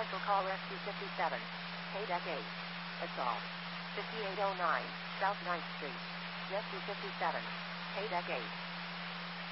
Confidential call SC57. KDEC 8. Assault. 5809 South 9th Street. SC57. KDEC 8.